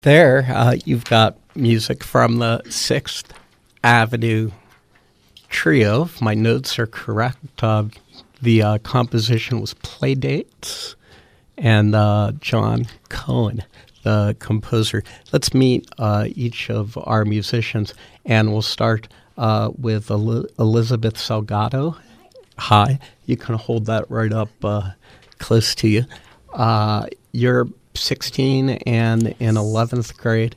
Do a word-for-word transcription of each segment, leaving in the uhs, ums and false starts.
There, uh, you've got music from the Sixth Avenue Trio. If my notes are correct, uh, the uh, composition was Playdates, and uh, John Cohen, the composer. Let's meet uh, each of our musicians, and we'll start uh, with El- Elizabeth Salgado. Hi. You can hold that right up uh, close to you. Uh, you're sixteen and in eleventh grade,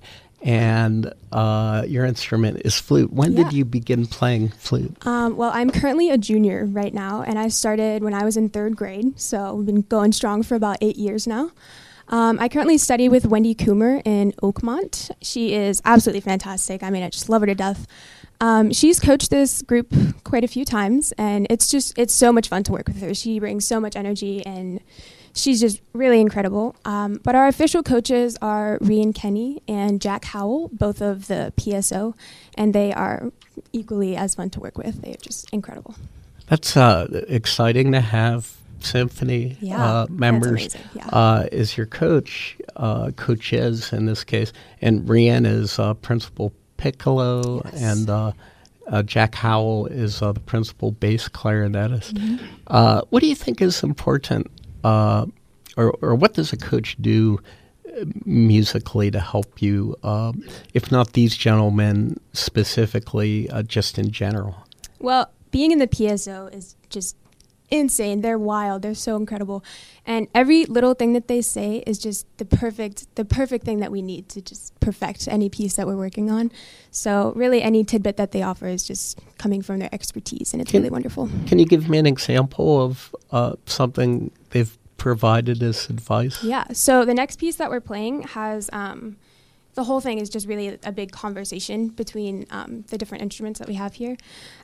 and uh, your instrument is flute. When Yeah. did you begin playing flute? Um, well, I'm currently a junior right now, and I started when I was in third grade, so we've been going strong for about eight years now. Um, I currently study with Wendy Coomer in Oakmont. She is absolutely fantastic. I mean, I just love her to death. Um, she's coached this group quite a few times, and it's just, it's so much fun to work with her. She brings so much energy, and she's just really incredible. Um, but our official coaches are Rian Kenny and Jack Howell, both of the P S O, and they are equally as fun to work with. They're just incredible. That's uh, exciting to have symphony Yeah, uh, that's members amazing, yeah. uh, is your coach, uh, coaches in this case, and Rian is uh, principal piccolo, Yes. and uh, uh, Jack Howell is uh, the principal bass clarinetist. Mm-hmm. Uh, what do you think is important, uh, or, or what does a coach do uh, musically to help you, uh, if not these gentlemen specifically, uh, just in general? Well, being in the P S O is just insane. They're wild. They're so incredible. And every little thing that they say is just the perfect the perfect thing that we need to just perfect any piece that we're working on. So really any tidbit that they offer is just coming from their expertise, and it's Can- really wonderful. Can you give me an example of uh, something they've provided as advice? Yeah. So the next piece that we're playing has um, the whole thing is just really a big conversation between um, the different instruments that we have here,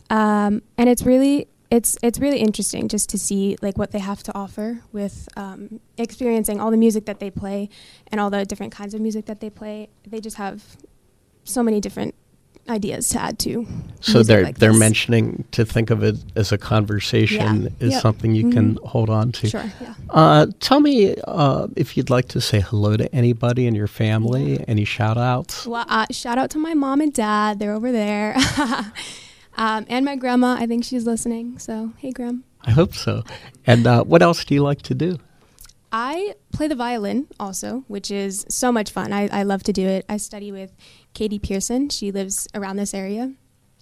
um, and it's really it's it's really interesting just to see like what they have to offer with um, experiencing all the music that they play and all the different kinds of music that they play. They just have so many different ideas to add to. So music they're like they're this. mentioning to think of it as a conversation Yeah. is Yep. something you can Mhm. hold on to. Sure. Yeah. Uh, tell me uh, if you'd like to say hello to anybody in your family. Yeah. Any shout outs? Well, uh, shout out to my mom and dad. They're over there. um, and my grandma. I think she's listening. So, hey, Graham. I hope so. And uh, what else do you like to do? I play the violin also, which is so much fun. I, I love to do it. I study with Katie Pearson. She lives around this area.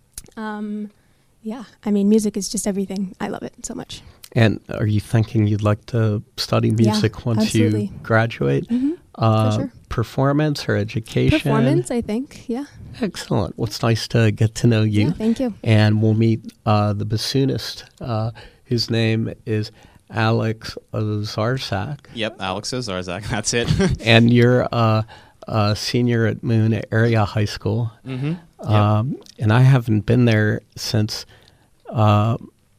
Um, yeah, I mean, music is just everything. I love it so much. And are you thinking you'd like to study music Yeah, once absolutely. you graduate? Mm-hmm. Uh, sure. Performance or education? Performance, I think. Yeah. Excellent. Well, it's nice to get to know you. Yeah, thank you. And we'll meet uh, the bassoonist. Uh, his name is Alex Ozarsak. Yep, Alex Ozarzak. That's it. And you're uh, a senior at Moon Area High School. mm-hmm. Yep. Um, and I haven't been there since uh,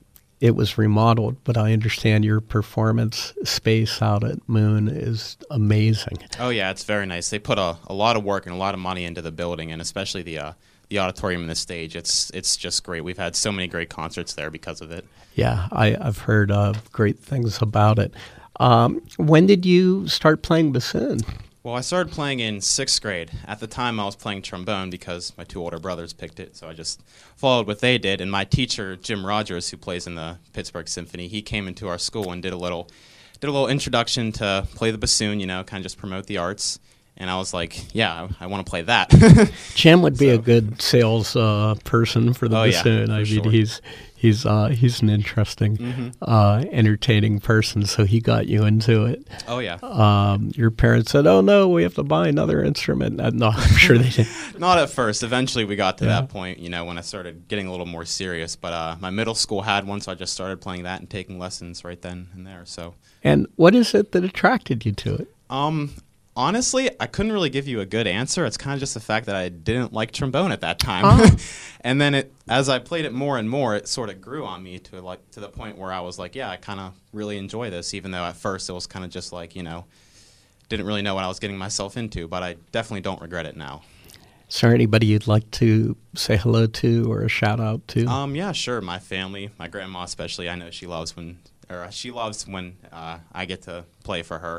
it was remodeled, but I understand your performance space out at Moon is amazing. Oh yeah, it's very nice. They put a, a lot of work and a lot of money into the building, and especially the uh, the auditorium and the stage. It's it's just great. We've had so many great concerts there because of it. Yeah, I, I've heard uh, great things about it. Um, when did you start playing bassoon? Well, I started playing in sixth grade. At the time, I was playing trombone because my two older brothers picked it, so I just followed what they did. And my teacher, Jim Rogers, who plays in the Pittsburgh Symphony, he came into our school and did a little, did a little introduction to play the bassoon. You know, kind of just promote the arts. And I was like, yeah, I, I want to play that. Jim would be So- a good sales uh, person for the Oh, yeah, bassoon. for I mean, sure. he's he's uh, he's an interesting, Mhm. uh, entertaining person. So he got you into it. Oh yeah. Um, your parents said, "Oh no, we have to buy another instrument." Uh, no, I'm sure they didn't. Not at first. Eventually, we got to Yeah. that point, you know, when I started getting a little more serious. But uh, my middle school had one, so I just started playing that and taking lessons right then and there. So, And what is it that attracted you to it? um, honestly, I couldn't really give you a good answer. It's kind of just the fact that I didn't like trombone at that time. Oh. And then it, as I played it more and more, it sort of grew on me to like to the point where I was like, yeah, I kind of really enjoy this, even though at first it was kind of just like, you know, didn't really know what I was getting myself into. But I definitely don't regret it now. Is there anybody you'd like to say hello to or a shout out to? Um, yeah, sure. My family, my grandma especially. I know she loves when, or she loves when uh, I get to play for her.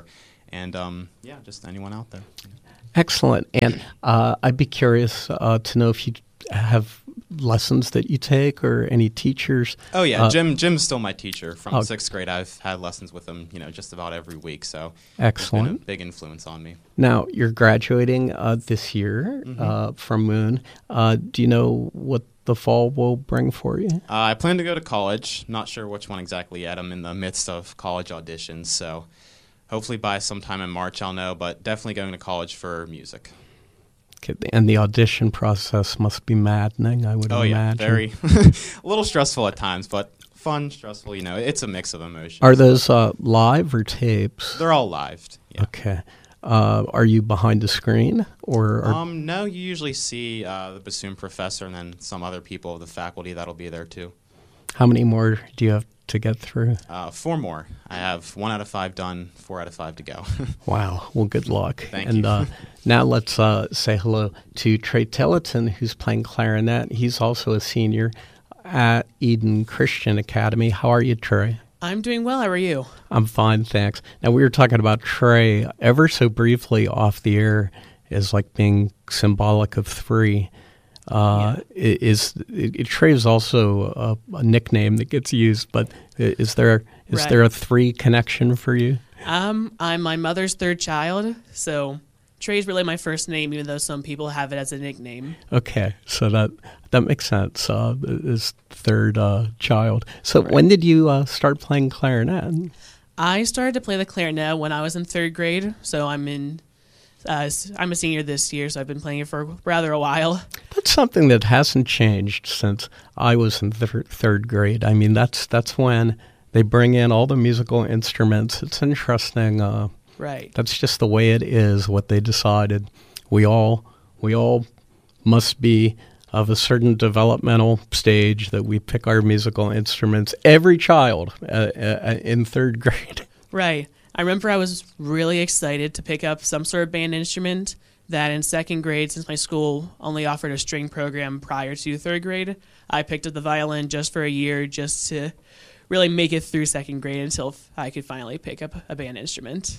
and um, yeah, just anyone out there. Excellent. And uh, I'd be curious uh, to know if you have lessons that you take or any teachers. Oh yeah, uh, Jim. Jim's still my teacher from oh. sixth grade. I've had lessons with him, you know, just about every week. So Excellent. He's been a big influence on me. Now you're graduating uh, this year Mm-hmm. uh, from Moon. Uh, do you know what the fall will bring for you? Uh, I plan to go to college. Not sure which one exactly yet. I'm in the midst of college auditions, so hopefully by sometime in March I'll know. But definitely going to college for music. Okay, and the audition process must be maddening, I would Oh imagine. yeah, very a little stressful at times, but fun, stressful. You know, it's a mix of emotions. Are those uh, live or tapes? They're all live. Yeah. Okay. Uh, are you behind the screen or? Are, Um, no, you usually see uh, the bassoon professor and then some other people of the faculty that'll be there too. how many more do you have to get through? Uh, four more. I have one out of five done, four out of five to go. Wow. Well, good luck. Thank and you. uh, now let's uh, say hello to Trey Tillotson, who's playing clarinet. He's also a senior at Eden Christian Academy. How are you, Trey? I'm doing well. How are you? I'm fine, thanks. Now, we were talking about Trey ever so briefly off the air as like being symbolic of three. Uh, i- is it, Trey is also a, a nickname that gets used, but i- is there is Right. there a three connection for you? Um, I'm my mother's third child, so Trey's really my first name, even though some people have it as a nickname. Okay, so that that makes sense. Uh, is third uh, child. So when did you uh, start playing clarinet? I started to play the clarinet when I was in third grade, so I'm in. Uh, s- I'm a senior this year, so I've been playing it for rather a while. That's something that hasn't changed since I was in thir- third grade. I mean, that's that's when they bring in all the musical instruments. It's interesting. Uh, Right. that's just the way it is. What they decided. We all we all must be of a certain developmental stage that we pick our musical instruments. Every child uh, uh, in third grade. Right. I remember I was really excited to pick up some sort of band instrument that in second grade, since my school only offered a string program prior to third grade, I picked up the violin just for a year just to really make it through second grade until I could finally pick up a band instrument.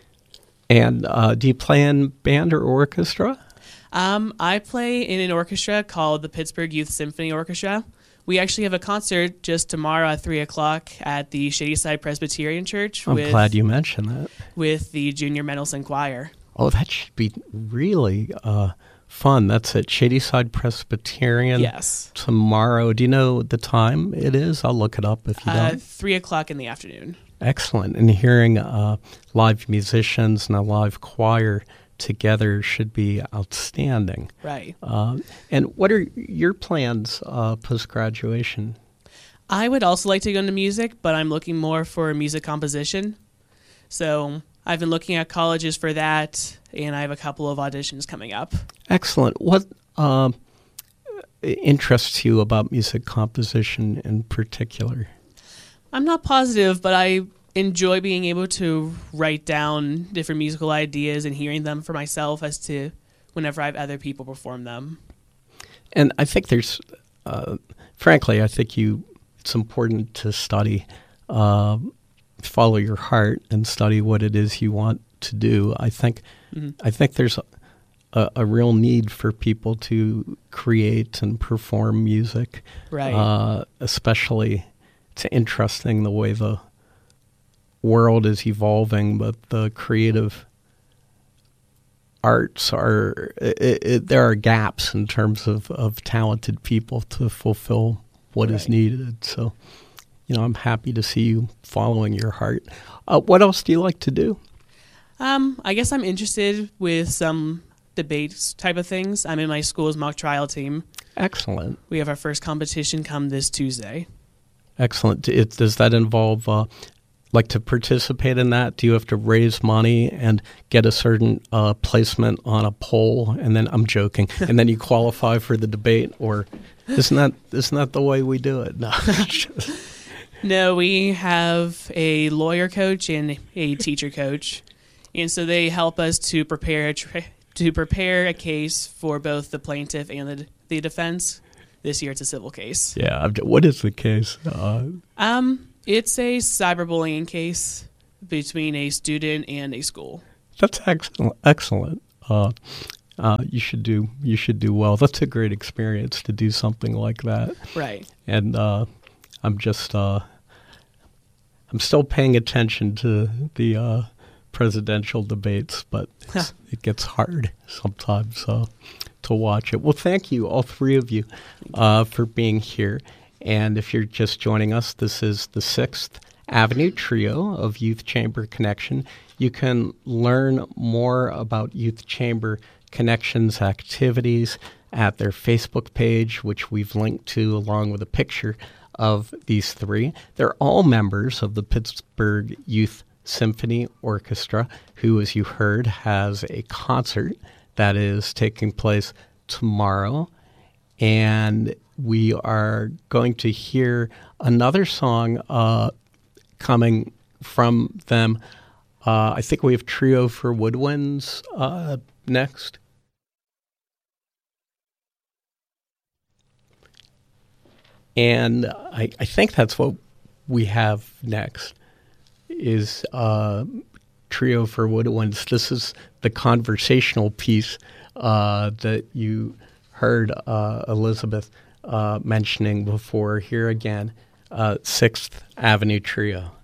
And uh, do you play in band or orchestra? Um, I play in an orchestra called the Pittsburgh Youth Symphony Orchestra. We actually have a concert just tomorrow at three o'clock at the Shadyside Presbyterian Church I'm with, glad you mentioned that. with the Junior Mendelssohn Choir. Oh, that should be really uh, fun. That's at Shadyside Presbyterian Yes. tomorrow. Do you know the time it is? I'll look it up if you Uh, don't. three o'clock in the afternoon. Excellent. And hearing uh, live musicians and a live choir together should be outstanding. Right. Uh, and what are your plans uh, post-graduation? I would also like to go into music, but I'm looking more for music composition. So I've been looking at colleges for that, and I have a couple of auditions coming up. Excellent. What uh, interests you about music composition in particular? I'm not positive, but I enjoy being able to write down different musical ideas and hearing them for myself as to whenever I have other people perform them. And I think there's, uh, frankly, I think you. It's important to study, uh, follow your heart, and study what it is you want to do. I think, Mm-hmm. I think there's a, a real need for people to create and perform music. Right. Uh, especially, it's interesting the way the world is evolving, but the creative arts are it, it, there are gaps in terms of, of talented people to fulfill what is Right. needed. So, you know, I'm happy to see you following your heart. Uh, what else do you like to do? Um, I guess I'm interested with some debates type of things. I'm in my school's mock trial team. Excellent. We have our first competition come this Tuesday. Excellent. It, does that involve, uh, like, to participate in that? Do you have to raise money and get a certain uh, placement on a poll, and then I'm joking, and then you qualify for the debate, or isn't that isn't that the way we do it? No. No, we have a lawyer coach and a teacher coach, and so they help us to prepare a tra- to prepare a case for both the plaintiff and the, the defense. This year, it's a civil case. Yeah. I'm j- What is the case? Uh, Um, it's a cyberbullying case. between a student and a school. That's excellent. Excellent. Uh, uh, you should do. You should do well. That's a great experience to do something like that. Right. And uh, I'm just. Uh, I'm still paying attention to the uh, presidential debates, but it's, it gets hard sometimes uh, to watch it. Well, thank you, all three of you, uh, for being here. And if you're just joining us, this is the Sixth Avenue Trio of Youth Chamber Connection. You can learn more about Youth Chamber Connection's activities at their Facebook page, which we've linked to along with a picture of these three. They're all members of the Pittsburgh Youth Symphony Orchestra, who, as you heard, has a concert that is taking place tomorrow. And we are going to hear another song uh, coming from them. Uh, I think we have Trio for Woodwinds uh, next. And I, I think that's what we have next is uh, Trio for Woodwinds. This is the conversational piece uh, that you heard uh, Elizabeth uh, mentioning before. Here again, uh, Sixth Avenue Trio.